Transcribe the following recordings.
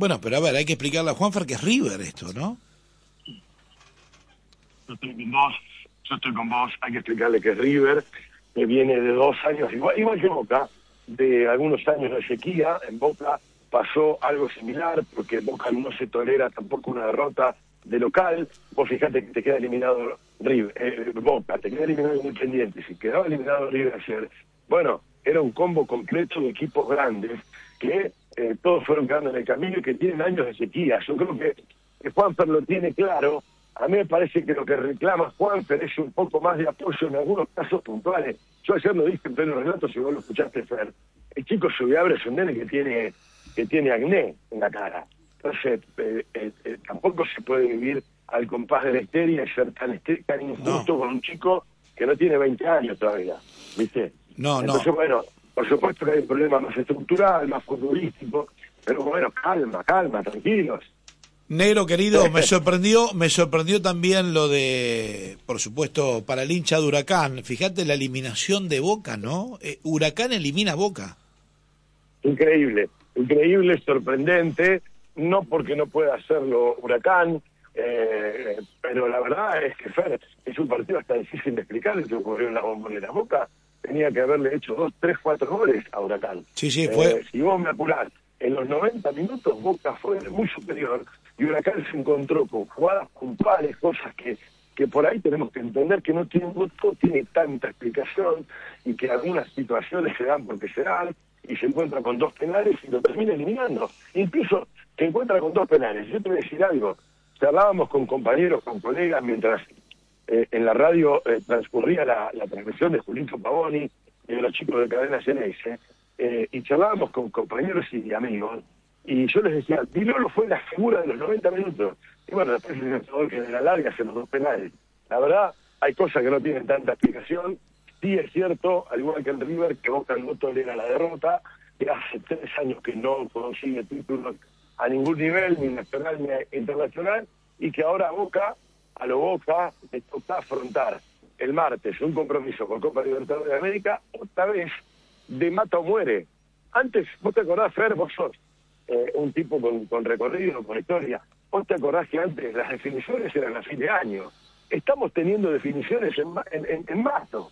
Bueno, pero a ver, hay que explicarle a Juanfer que es River esto, ¿no? Yo estoy con vos, hay que explicarle que es River, que viene de 2 años, igual que Boca, de algunos años de sequía. En Boca pasó algo similar, porque Boca no se tolera tampoco una derrota de local. Vos fijate que te queda eliminado Boca, te queda eliminado Independiente, si quedaba eliminado River ayer, bueno, era un combo completo de equipos grandes que todos fueron quedando en el camino y que tienen años de sequía. Yo creo que Juanfer lo tiene claro. A mí me parece que lo que reclama Juanfer es un poco más de apoyo en algunos casos puntuales. Yo ayer lo dije en pleno relato, si vos lo escuchaste, Fer. El chico Subiabre es un nene que tiene acné en la cara. Entonces, tampoco se puede vivir al compás de la histeria y ser tan injusto con un chico que no tiene 20 años todavía, ¿viste? Entonces, bueno, por supuesto que hay un problema más estructural, más futbolístico, pero bueno, calma, tranquilos. Negro querido, me sorprendió también lo de, por supuesto, para el hincha de Huracán. Fíjate la eliminación de Boca, ¿no? Huracán elimina a Boca. Increíble, sorprendente, no porque no pueda hacerlo Huracán, pero la verdad es que, Fer, es un partido hasta difícil de explicar lo que ocurrió en la Bombonera. Boca tenía que haberle hecho 2, 3, 4 goles a Huracán. Sí, fue. Si vos me apurás, en los 90 minutos Boca fue muy superior y Huracán se encontró con jugadas puntuales, cosas que por ahí tenemos que entender que no tiene tanta explicación y que algunas situaciones se dan porque se dan y se encuentra con 2 penales y lo termina eliminando. Incluso se encuentra con 2 penales. Yo te voy a decir algo, charlábamos con compañeros, con colegas, mientras en la radio transcurría la transmisión de Julito Pavoni y de los chicos de Cadena Ceneice, y charlábamos con compañeros y amigos, y yo les decía, Di Lolo fue la figura de los 90 minutos, y bueno, después el que de la larga hace los 2 penales. La verdad, hay cosas que no tienen tanta explicación. Sí es cierto, al igual que en River, que Boca no tolera la derrota, que hace 3 años que no consigue títulos a ningún nivel, ni nacional ni internacional, y que ahora a lo Boca le toca afrontar el martes un compromiso con Copa Libertadores de América, otra vez de mata o muere. Antes, vos te acordás, Fer, vos sos un tipo con recorrido, con historia. Vos te acordás que antes las definiciones eran a fin de año. Estamos teniendo definiciones en marzo.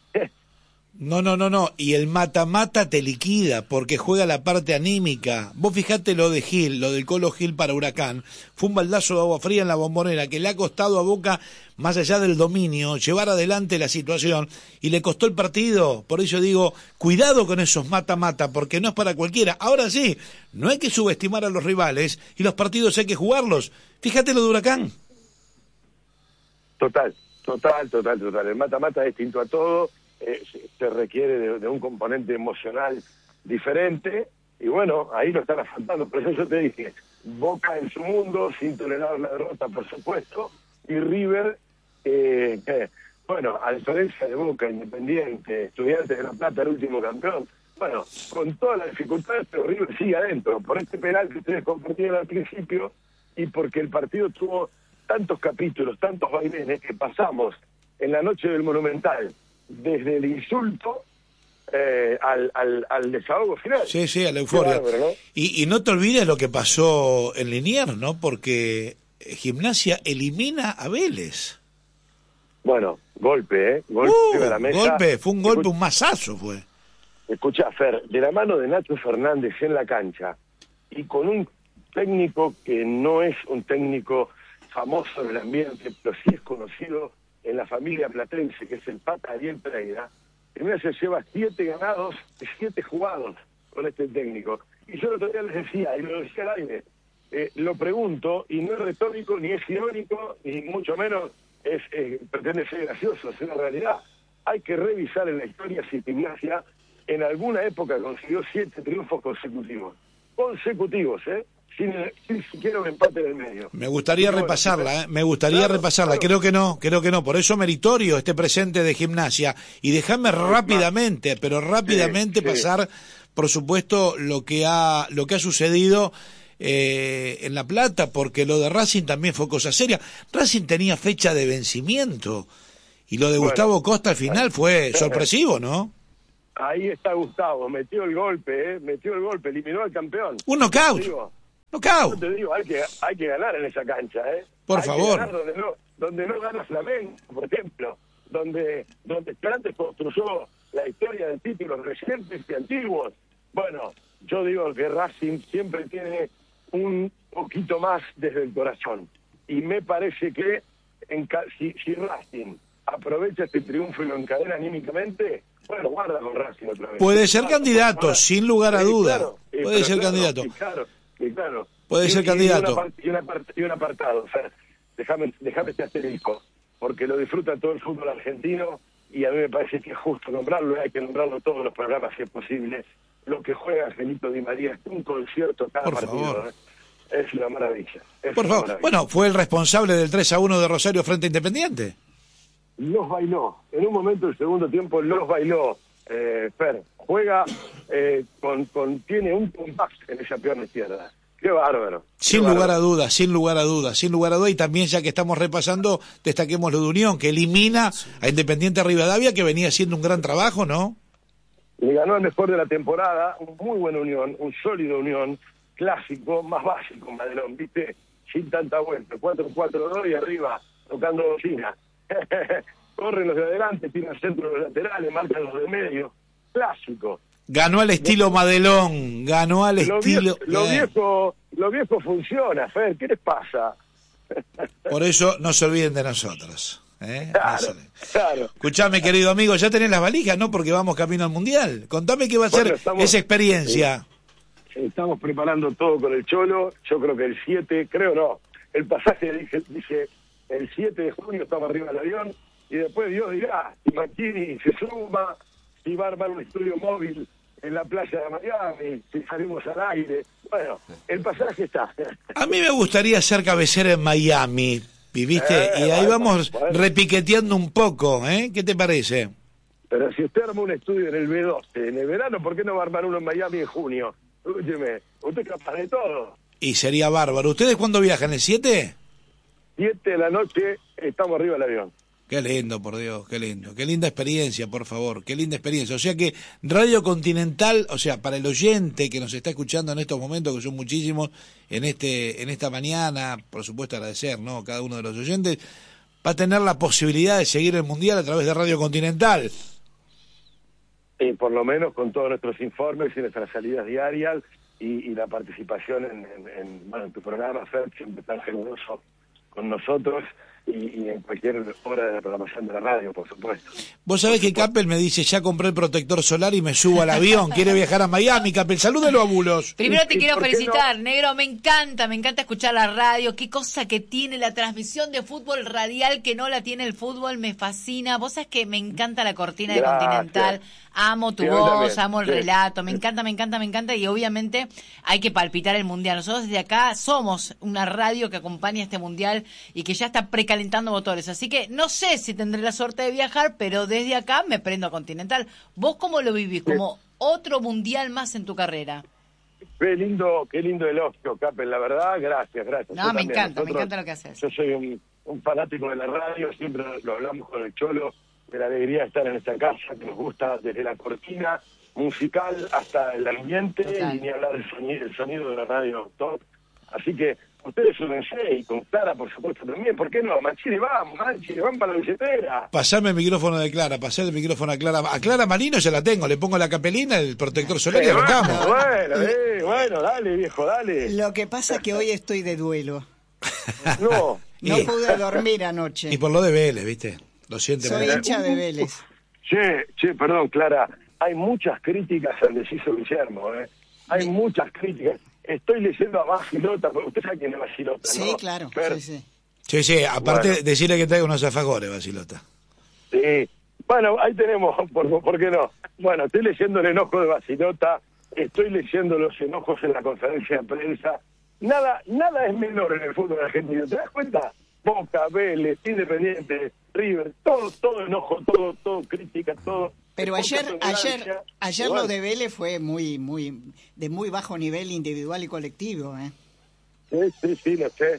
No. Y el mata-mata te liquida porque juega la parte anímica. Vos fijate lo de Gil, lo del Colo Gil para Huracán. Fue un baldazo de agua fría en la Bombonera que le ha costado a Boca, más allá del dominio, llevar adelante la situación y le costó el partido. Por eso digo, cuidado con esos mata-mata porque no es para cualquiera. Ahora sí, no hay que subestimar a los rivales y los partidos hay que jugarlos. Fíjate lo de Huracán. Total. El mata-mata es distinto a todo. Se requiere de un componente emocional diferente y bueno, ahí lo están afrontando. Por eso yo te dije, Boca en su mundo, sin tolerar la derrota, por supuesto, y River, bueno, a diferencia de Boca, Independiente, Estudiantes de La Plata, el último campeón, bueno, con todas las dificultades, pero River sigue adentro, por este penal que ustedes compartieron al principio y porque el partido tuvo tantos capítulos, tantos vaivenes que pasamos en la noche del Monumental desde el insulto al desahogo final. Sí, a la euforia. Bárbaro, ¿no? Y no te olvides lo que pasó en Liniers, ¿no? Porque Gimnasia elimina a Vélez. Bueno, golpe a la mesa. Fue un golpe, un mazazo fue. Escuchá, Fer, de la mano de Nacho Fernández en la cancha y con un técnico que no es un técnico famoso en el ambiente, pero sí es conocido en la familia platense, que es el Pata Ariel Pereira. Gimnasia lleva 7 ganados y 7 jugados con este técnico. Y yo el otro día les decía, y lo decía al aire, lo pregunto, y no es retórico, ni es irónico, ni mucho menos pretende ser gracioso, es una realidad. Hay que revisar en la historia si Gimnasia en alguna época consiguió 7 triunfos consecutivos. Sin siquiera un empate en el medio. Me gustaría repasarla, repasarla. Creo que no. Por eso meritorio este presente de Gimnasia. Y déjame rápidamente pasar, por supuesto, lo que ha sucedido en La Plata, porque lo de Racing también fue cosa seria. Racing tenía fecha de vencimiento y lo de Gustavo Costa al final fue sorpresivo, ¿no? Ahí está Gustavo, metió el golpe, eliminó al campeón. Un knockout. Knockout. Yo te digo, hay que ganar en esa cancha, ¿eh? Por hay favor. Que ganar donde no gana Flamengo, por ejemplo, donde Esperantes construyó la historia de títulos recientes y antiguos. Bueno, yo digo que Racing siempre tiene un poquito más desde el corazón. Y me parece que si Racing aprovecha este triunfo y lo encadena anímicamente, bueno, guarda con Racing otra vez. Puede ser candidato, sin lugar a duda. Claro, puede ser candidato. Claro. Puede ser candidato. Y un apartado, Fer, déjame este asterisco, porque lo disfruta todo el fútbol argentino y a mí me parece que es justo nombrarlo, y hay que nombrarlo todos los programas si es posible. Lo que juega Angelito Di María es un concierto cada Por partido. favor. Es una maravilla. Por favor. Maravilla. Bueno, fue el responsable del 3-1 de Rosario frente a Independiente. Los bailó. En un momento del segundo tiempo los bailó. Fer, juega tiene un compás en esa pierna izquierda. Qué bárbaro. Sin lugar a dudas. Y también, ya que estamos repasando, destaquemos lo de Unión, que elimina a Independiente Rivadavia, que venía haciendo un gran trabajo, ¿no? Le ganó el mejor de la temporada, un muy buena Unión, un sólido Unión, clásico, más básico, Madelón, ¿viste? Sin tanta vuelta, 4-4-2 y arriba, tocando bocina. Corren los de adelante, tiran centro de los laterales, marcan los de medio. Clásico. Ganó al estilo Madelón, ganó al estilo... Lo viejo funciona, Fer, ¿qué les pasa? Por eso no se olviden de nosotros. Claro. Escuchame, querido amigo, ya tenés las valijas, ¿no? Porque vamos camino al Mundial. Contame qué va a ser esa experiencia. Estamos preparando todo con el Cholo, yo creo que el 7, el pasaje dice el 7 de junio estamos arriba del avión, y después Dios dirá, si Mancini se suma, si va a armar un estudio móvil en la playa de Miami, si salimos al aire. Bueno, el pasaje está. A mí me gustaría hacer cabecera en Miami, ¿viste? Y ahí vamos repiqueteando un poco, ¿eh? ¿Qué te parece? Pero si usted arma un estudio en el B12, en el verano, ¿por qué no va a armar uno en Miami en junio? Escúcheme, usted es capaz de todo. Y sería bárbaro. ¿Ustedes cuándo viajan? ¿El 7? 7 de la noche estamos arriba del avión. Qué lindo, por Dios, qué lindo. Qué linda experiencia, por favor, qué linda experiencia. O sea que Radio Continental, o sea, para el oyente que nos está escuchando en estos momentos, que son muchísimos, en esta mañana, por supuesto agradecer, ¿no? Cada uno de los oyentes, va a tener la posibilidad de seguir el Mundial a través de Radio Continental. Por lo menos con todos nuestros informes y nuestras salidas diarias y la participación en tu programa, Fer, siempre tan generoso con nosotros. Y en cualquier hora de la programación de la radio, por supuesto. Vos sabés que Capel me dice, ya compré el protector solar y me subo al avión, quiere viajar a Miami. Capel, salúdelo a Bulos. Primero te quiero felicitar, negro, me encanta escuchar la radio, qué cosa que tiene la transmisión de fútbol radial que no la tiene el fútbol, me fascina. Vos sabés que me encanta la cortina de Continental, amo tu voz, amo el relato, me encanta, y obviamente hay que palpitar el Mundial. Nosotros desde acá somos una radio que acompaña este Mundial y que ya está precalentando motores, así que no sé si tendré la suerte de viajar, pero desde acá me prendo a Continental. ¿Vos cómo lo vivís? ¿Como otro Mundial más en tu carrera? Qué lindo elogio, Capel, la verdad, gracias. No, me encanta lo que haces. Yo soy un fanático de la radio, siempre lo hablamos con el Cholo, de la alegría de estar en esta casa, que nos gusta desde la cortina musical hasta el ambiente. Total. Y ni hablar del sonido de la radio top. Así que ustedes súbense, y con Clara, por supuesto, también. ¿Por qué no? Manchile, van para la billetera. Pasame el micrófono de Clara, pasame el micrófono a Clara. A Clara Marino ya la tengo, le pongo la capelina, el protector solar y arrancamos. Bueno, dale, viejo, dale. Lo que pasa es que hoy estoy de duelo. No pude dormir anoche. Y por lo de Vélez, ¿viste? Lo siente. Soy hincha de Vélez. Che, perdón, Clara. Hay muchas críticas al deciso Guillermo, Hay muchas críticas. Estoy leyendo a Basilota, porque usted sabe quién es Basilota, ¿no? Sí, claro. Sí, aparte decirle que traiga unos alfajores, Basilota. Sí. Bueno, ahí tenemos, ¿por qué no? Bueno, estoy leyendo el enojo de Basilota, estoy leyendo los enojos en la conferencia de prensa. Nada es menor en el fútbol argentino, ¿te das cuenta? Boca, Vélez, Independiente, River, todo enojo, todo crítica, todo. Pero ayer lo de Vélez fue de muy bajo nivel individual y colectivo, Sí, lo sé.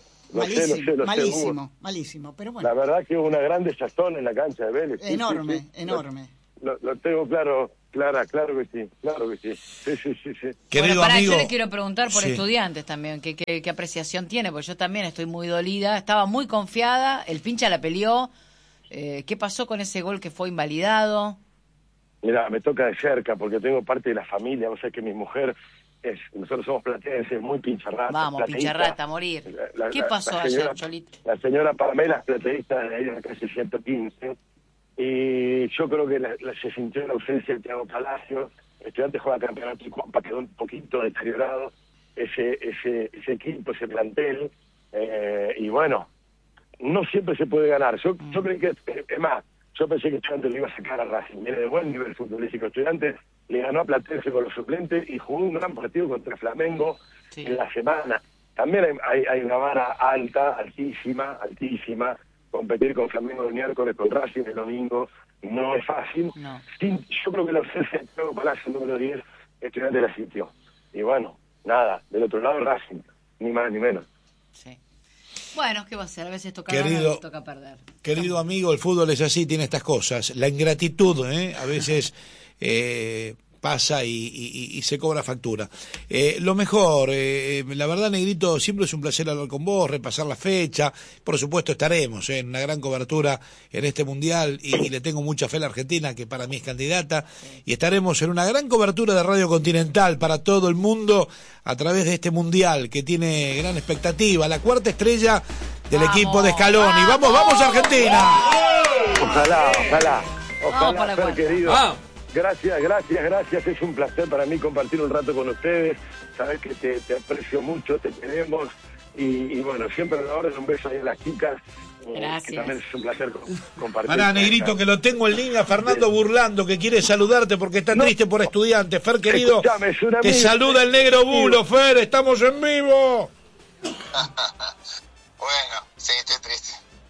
Malísimo, pero bueno. La verdad que hubo una gran desazón en la cancha de Vélez. Enorme. Lo tengo claro Clara, claro que sí, claro que sí. Sí. Querido bueno, amigo, yo le quiero preguntar por sí. Estudiantes también, ¿qué apreciación tiene? Porque yo también estoy muy dolida, estaba muy confiada, el pincha la peleó. ¿Qué pasó con ese gol que fue invalidado? Mira, me toca de cerca porque tengo parte de la familia, o sea que mi mujer nosotros somos platenses, muy pincharrata. Vamos, pincharrata, a morir. ¿Qué pasó ayer, Cholito? La señora Pamela es platenista de ahí de la calle 115, y yo creo que se sintió la ausencia de Thiago Palacios. Estudiantes juega campeonato y Copa, quedó un poquito deteriorado ese equipo, ese plantel, y bueno, no siempre se puede ganar. Yo creí que, es más, yo pensé que Estudiantes le iba a sacar a Racing, viene de buen nivel futbolístico. Estudiantes le ganó a Platense con los suplentes y jugó un gran partido contra Flamengo en la semana. También hay una vara alta, altísima. Competir con Flamengo el miércoles, con Racing el domingo, no es fácil. No. Yo creo que la ausencia de Thiago Palacio, número 10, Estudiantes la sintió. Y bueno, nada, del otro lado Racing, ni más ni menos. Sí. Bueno, ¿qué va a hacer? A veces toca Querido, ganar, a veces toca perder. Querido amigo, el fútbol es así, tiene estas cosas. La ingratitud, a veces pasa y se cobra factura. Lo mejor, la verdad, Negrito, siempre es un placer hablar con vos, repasar la fecha. Por supuesto estaremos en una gran cobertura en este Mundial y le tengo mucha fe a la Argentina, que para mí es candidata. Y estaremos en una gran cobertura de Radio Continental para todo el mundo a través de este Mundial que tiene gran expectativa. La cuarta estrella del equipo de Scaloni. ¡Vamos Argentina! Ojalá, por la Fer, cuarta. querido. Gracias. Es un placer para mí compartir un rato con ustedes. Sabés que te aprecio mucho, te queremos. Y bueno, siempre a la hora de un beso ahí a las chicas. Gracias. Que también es un placer compartir. Pará, Negrito, que lo tengo en línea, Fernando Burlando, que quiere saludarte porque está triste por Estudiantes. Fer, querido, Escuchame, es un te amigo. saluda el Negro Bulo, Fer, estamos en vivo. Bueno, sí, estoy triste.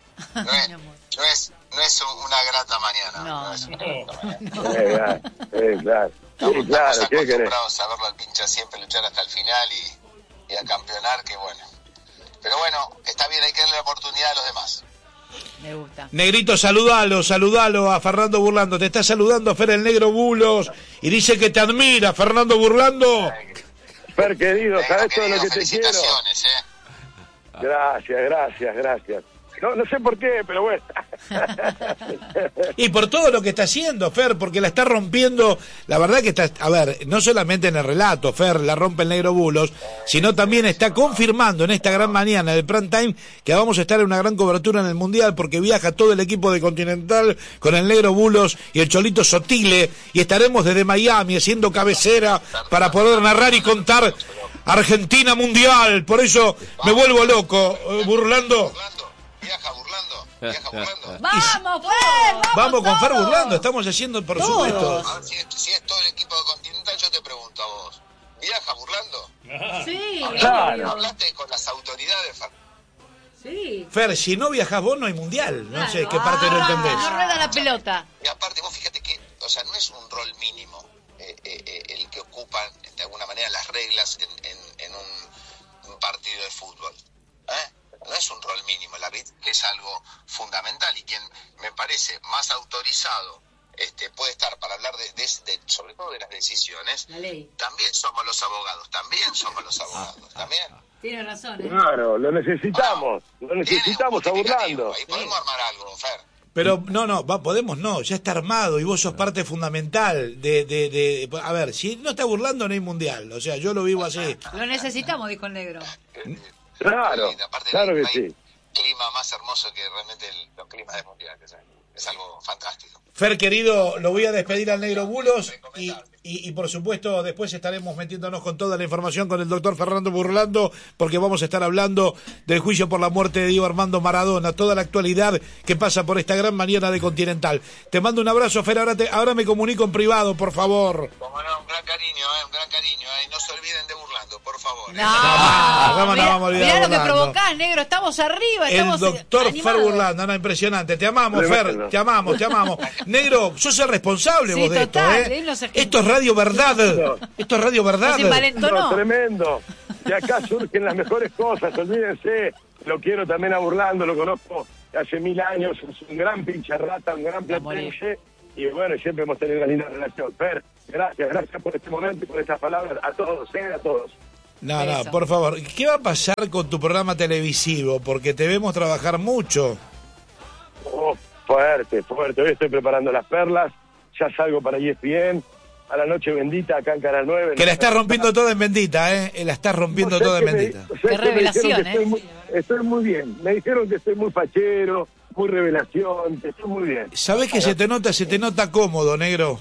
No es una grata mañana. No es una grata mañana. Claro. Estamos ¿Qué querés? acostumbrados a verlo al pincha siempre luchar hasta el final y a campeonar, que bueno. Pero bueno, está bien, hay que darle la oportunidad a los demás. Me gusta. Negrito, saludalo a Fernando Burlando. Te está saludando Fer el Negro Bulos y dice que te admira, Fernando Burlando. Fer, querido, Venga, ¿sabes todo lo querido, que te quiero? felicitaciones, Gracias. No sé por qué, pero bueno. Y por todo lo que está haciendo, Fer, porque la está rompiendo. La verdad que está, a ver, no solamente en el relato, Fer, la rompe el Negro Bulos, sino también está confirmando en esta gran mañana del prime time que vamos a estar en una gran cobertura en el Mundial, porque viaja todo el equipo de Continental con el Negro Bulos y el Cholito Sotile, y estaremos desde Miami haciendo cabecera para poder narrar y contar Argentina Mundial. Por eso me vuelvo loco, Burlando. Viaja burlando. ¡Vamos, Fer! Vamos con Fer todos! Burlando, estamos haciendo, por Todos. supuesto. A ver, si es todo el equipo de Continental, yo te pregunto a vos, ¿viaja burlando? Sí, Claro. ¿Hablaste con las autoridades? sí. Fer, si no viajás vos no hay Mundial. No sé Claro. qué parte no entendés. No rueda la pelota. Y aparte, vos fíjate que, o sea, no es un rol mínimo el que ocupan, de alguna manera, las reglas en un partido de fútbol. No es un rol mínimo, el arbitraje es algo fundamental, y quien me parece más autorizado puede estar para hablar de sobre todo de las decisiones. La ley. También somos los abogados, también. Tiene razón, Claro, lo necesitamos a Burlando. Ahí podemos armar algo, Fer. Pero podemos no, ya está armado y vos sos parte fundamental de a ver, si no está Burlando no hay Mundial, o sea, yo lo vivo así. Lo necesitamos, dijo el Negro. Claro, Aparte, claro no que hay sí. clima más hermoso que realmente los climas de Mundial, que es algo fantástico. Fer, querido, lo voy a despedir al Negro Bulos y por supuesto después estaremos metiéndonos con toda la información con el doctor Fernando Burlando, porque vamos a estar hablando del juicio por la muerte de Diego Armando Maradona, toda la actualidad que pasa por esta gran mañana de Continental. Te mando un abrazo, Fer, ahora me comunico en privado, por favor. Como no, un gran cariño, y no se olviden de Burlando, por favor. ¿Cómo no vamos a olvidar mirá lo que Burlando? provocás, Negro, estamos arriba, El estamos doctor animados. Fer Burlando, impresionante. Te amamos, Tremendo. Fer, te amamos. Negro, sos el responsable Sí, vos de total, esto, él nos ejemplo. Esto es Radio Verdad. Esto es Radio Verdad. ¿No se envalentonó? Tremendo. Y acá surgen las mejores cosas, olvídense. Lo quiero también a Burlando, lo conozco hace 1000 años, es un gran pincharrata, un gran platense. y bueno, siempre hemos tenido una linda relación. Fer, gracias por este momento y por estas palabras, a todos, a todos. No, Eso. por favor, ¿qué va a pasar con tu programa televisivo? Porque te vemos trabajar mucho. Oh, fuerte, hoy estoy preparando las perlas, ya salgo para ESPN, a la noche bendita acá en Canal 9. Que la estás rompiendo toda en Bendita, La estás rompiendo toda en Bendita. Qué revelación, estoy muy bien, me dijeron que estoy muy fachero, muy revelación, que estoy muy bien. ¿Sabés que se te nota cómodo, negro?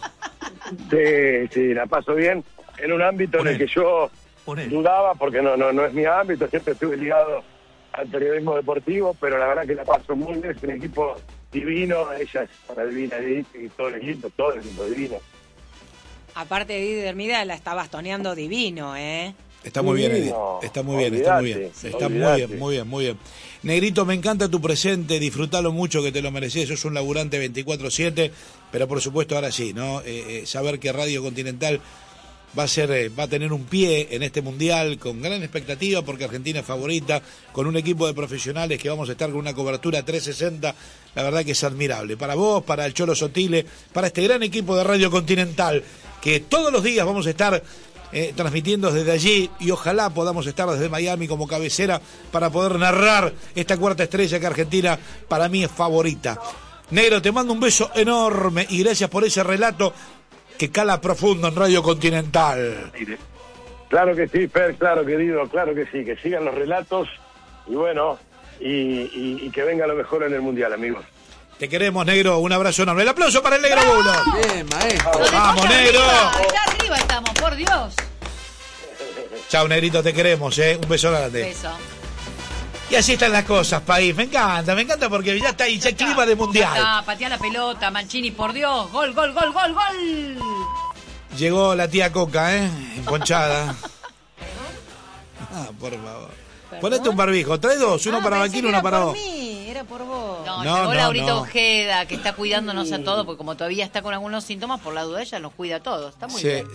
Sí, la paso bien, en un ámbito en el que yo dudaba, porque no es mi ámbito, siempre estuve ligado al periodismo deportivo, pero la verdad que la paso muy bien, es un equipo divino, ella es para divina, y todo el equipo divino. Aparte de Edith Hermida, la está bastoneando divino, Está muy bien, Edith. Está muy bien. Está muy bien. Negrito, me encanta tu presente, disfrutalo mucho, que te lo mereces, sos un laburante 24/7, pero por supuesto ahora sí, ¿no? Saber que Radio Continental va a tener un pie en este mundial con gran expectativa, porque Argentina es favorita, con un equipo de profesionales que vamos a estar con una cobertura 360, la verdad que es admirable. Para vos, para el Cholo Sotile, para este gran equipo de Radio Continental, que todos los días vamos a estar transmitiendo desde allí, y ojalá podamos estar desde Miami como cabecera para poder narrar esta cuarta estrella que Argentina para mí es favorita. Negro, te mando un beso enorme y gracias por ese relato que cala profundo en Radio Continental. Claro que sí, Fer, claro, querido, claro que sí, que sigan los relatos y bueno, y que venga lo mejor en el Mundial, amigos. Te queremos, negro, un abrazo enorme. El aplauso para el negro Bulo. Bien, maestro. Vamos, negro. Allá arriba estamos, por Dios. Chao, negrito, te queremos, un beso grande. Beso. Y así están las cosas, país. Me encanta porque ya está ahí, ya clima de mundial. Patea la pelota, Mancini, por Dios. Gol. Llegó la tía Coca, emponchada. Por favor. Ponete un barbijo, trae dos, uno para Banquino, uno para vos. Era por vos. No, llegó Laurita Ojeda, que está cuidándonos a todos, porque como todavía está con algunos síntomas, por la duda ella nos cuida a todos. Está muy bien.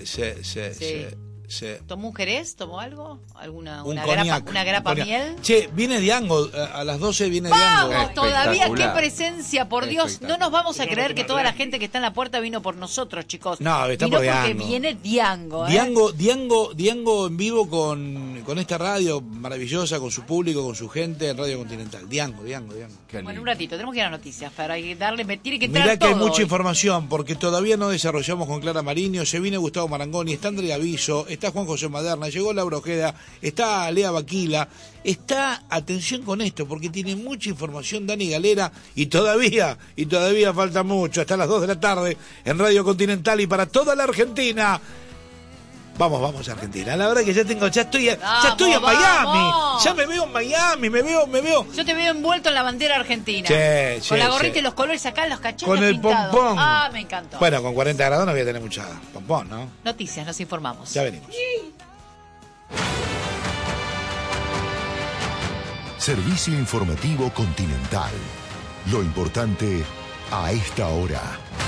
Sí. ¿Tomó un jerez? ¿Tomó algo? ¿Una grapa miel? Che, viene Diango, a las 12 viene Diango. ¡Vamos! Todavía, qué presencia, por Dios. No nos vamos a creer que toda la gente que está en la puerta vino por nosotros, chicos. No, está por Diango. Porque viene Diango, Diango en vivo con esta radio maravillosa, con su público, con su gente en Radio Continental. Diango. Bueno, un ratito, tenemos que ir a noticias para darle, tiene que entrar mirá todo que hay mucha hoy. información, porque todavía no desarrollamos con Clara Mariño, se viene Gustavo Marangoni, está Andrea Aviso, está Juan José Maderna, llegó Laura Ojeda, está Lea Baquila, está, atención con esto, porque tiene mucha información Dani Galera, y todavía falta mucho, hasta las 2 de la tarde en Radio Continental y para toda la Argentina. Vamos Argentina, la verdad que ya estoy en Miami, ya me veo en Miami, me veo. Yo te veo envuelto en la bandera argentina. Sí, con la gorrita y los colores acá, los cachetes con el pintados. pompón. Ah, me encantó. Bueno, con 40 grados no voy a tener mucha pompón, ¿no? Noticias, nos informamos. Ya venimos. Servicio informativo Continental. Lo importante a esta hora.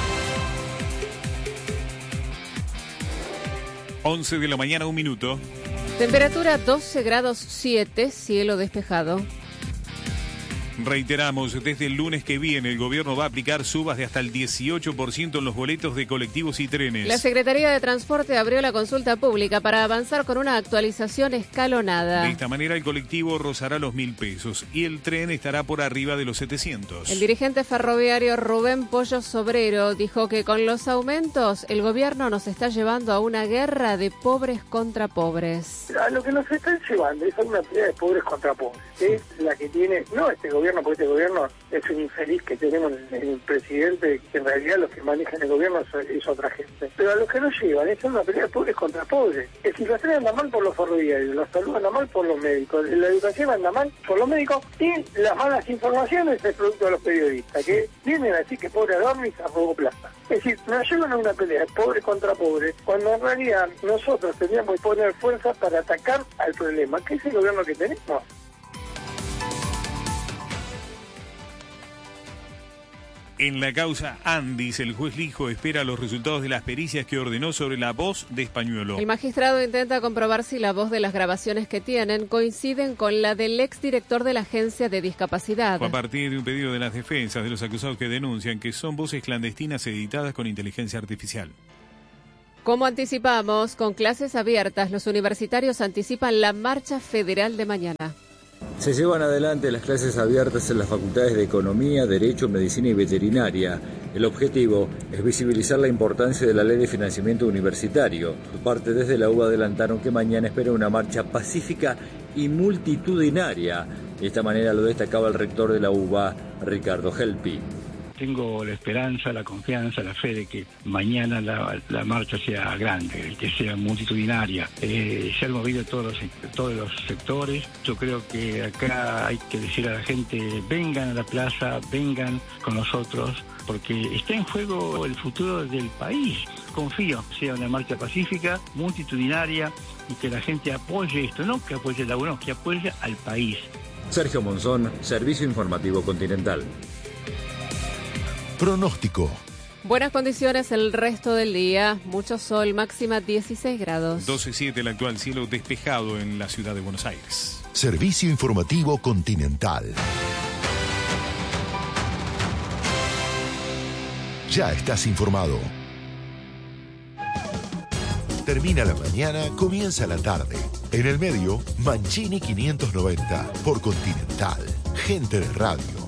11 de la mañana, 1 minuto. Temperatura 12 grados 7, cielo despejado. Reiteramos, desde el lunes que viene el gobierno va a aplicar subas de hasta el 18% en los boletos de colectivos y trenes. La Secretaría de Transporte abrió la consulta pública para avanzar con una actualización escalonada. De esta manera el colectivo rozará los 1.000 pesos y el tren estará por arriba de los 700. El dirigente ferroviario Rubén Pollo Sobrero dijo que con los aumentos el gobierno nos está llevando a una guerra de pobres contra pobres. A lo que nos están llevando es a una pelea de pobres contra pobres. Es la que tiene, no este gobierno, porque este gobierno es un infeliz que tenemos en el presidente, que en realidad los que manejan el gobierno es otra gente. Pero a los que nos llevan es una pelea de pobres contra pobres. Es decir, los trenes andan mal por los ferroviarios, la salud anda mal por los médicos, la educación anda mal por los médicos y las malas informaciones es producto de los periodistas, que vienen a decir que pobre Adornis arrogó plaza. Es decir, nos llevan a una pelea de pobre contra pobre, cuando en realidad nosotros tendríamos que poner fuerza para atacar al problema, que es el gobierno que tenemos. En la causa Andis, el juez Lijo espera los resultados de las pericias que ordenó sobre la voz de Españuelo. El magistrado intenta comprobar si la voz de las grabaciones que tienen coinciden con la del exdirector de la Agencia de Discapacidad. Fue a partir de un pedido de las defensas de los acusados que denuncian que son voces clandestinas editadas con inteligencia artificial. Como anticipamos, con clases abiertas, los universitarios anticipan la marcha federal de mañana. Se llevan adelante las clases abiertas en las facultades de Economía, Derecho, Medicina y Veterinaria. El objetivo es visibilizar la importancia de la Ley de Financiamiento Universitario. Por parte, desde la UBA adelantaron que mañana espera una marcha pacífica y multitudinaria. De esta manera lo destacaba el rector de la UBA, Ricardo Helpi. Tengo la esperanza, la confianza, la fe de que mañana la marcha sea grande, que sea multitudinaria. Se han movido todos los sectores. Yo creo que acá hay que decir a la gente, vengan a la plaza, vengan con nosotros, porque está en juego el futuro del país. Confío, sea una marcha pacífica, multitudinaria, y que la gente apoye esto, no que apoye la UNO, que apoye al país. Sergio Monzón, Servicio Informativo Continental. Pronóstico. Buenas condiciones el resto del día, mucho sol, máxima 16 grados. 12:07 el actual, cielo despejado en la ciudad de Buenos Aires. Servicio Informativo Continental. Ya estás informado. Termina la mañana, comienza la tarde. En el medio, Mancini 590 por Continental. Gente de radio.